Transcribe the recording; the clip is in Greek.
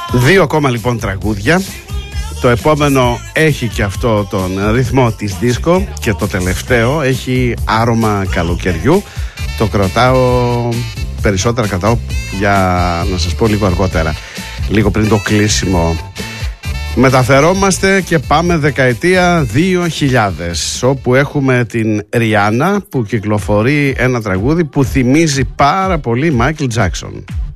Δύο ακόμα λοιπόν τραγούδια. Το επόμενο έχει και αυτό τον ρυθμό της δίσκο και το τελευταίο έχει άρωμα καλοκαιριού. Το κρατάω, περισσότερα κρατάω για να σας πω λίγο αργότερα, λίγο πριν το κλείσιμο. Μεταφερόμαστε και πάμε δεκαετία 2000, όπου έχουμε την Ριάννα που κυκλοφορεί ένα τραγούδι που θυμίζει πάρα πολύ Μάικλ Τζάκσον.